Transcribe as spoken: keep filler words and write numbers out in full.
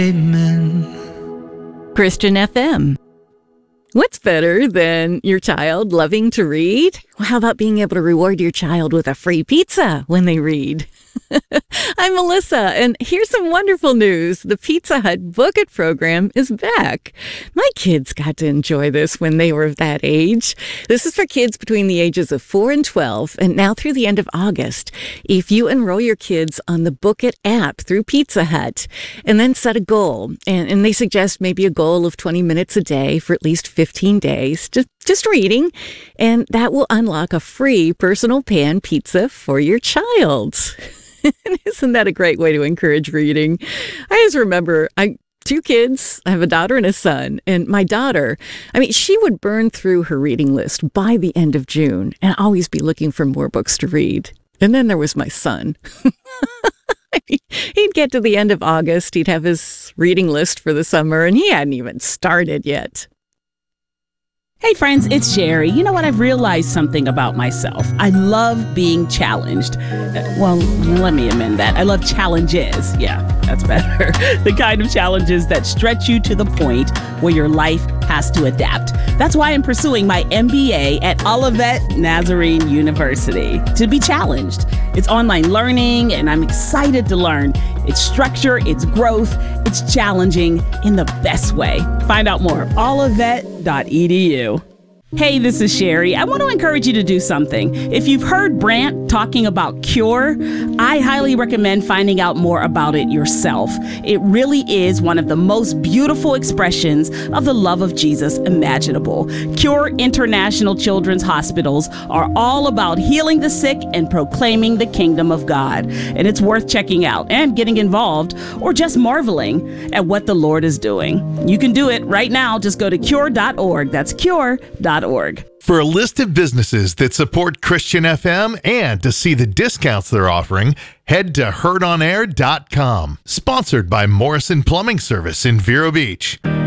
Amen. Christian F M. What's better than your child loving to read? Well, how about being able to reward your child with a free pizza when they read? I'm Melissa, and here's some wonderful news. The Pizza Hut Book It program is back. My kids got to enjoy this when they were of that age. This is for kids between the ages of four and twelve, and now through the end of August. If you enroll your kids on the Book It app through Pizza Hut, and then set a goal, and, and they suggest maybe a goal of twenty minutes a day for at least fifteen days, just, just reading, and that will unlock a free personal pan pizza for your child. Isn't that a great way to encourage reading? I just remember, I two kids, I have a daughter and a son, and my daughter, I mean, she would burn through her reading list by the end of June and always be looking for more books to read. And then there was my son. He'd get to the end of August, he'd have his reading list for the summer, and he hadn't even started yet. Hey friends, it's Sherry. You know what? I've realized something about myself. I love being challenged. Uh, well, let me amend that. I love challenges. Yeah, that's better. The kind of challenges that stretch you to the point where your life has to adapt. That's why I'm pursuing my M B A at Olivet Nazarene University. To be challenged. It's online learning, and I'm excited to learn its structure, its growth, it's challenging in the best way. Find out more at olivet dot e d u. Hey, this is Sherry. I want to encourage you to do something. If you've heard Brant talking about Cure, I highly recommend finding out more about it yourself. It really is one of the most beautiful expressions of the love of Jesus imaginable. Cure International Children's Hospitals are all about healing the sick and proclaiming the kingdom of God. And it's worth checking out and getting involved, or just marveling at what the Lord is doing. You can do it right now. Just go to cure dot org. That's cure dot org. For a list of businesses that support Christian F M and to see the discounts they're offering, head to heard on air dot com. Sponsored by Morrison Plumbing Service in Vero Beach.